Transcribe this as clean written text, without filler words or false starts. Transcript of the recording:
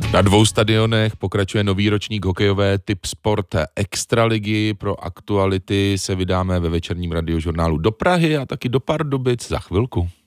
Na 2 stadionech pokračuje nový ročník hokejové Tip Sport Extraligy. Pro aktuality se vydáme ve večerním radiožurnálu do Prahy a taky do Pardubic za chvilku.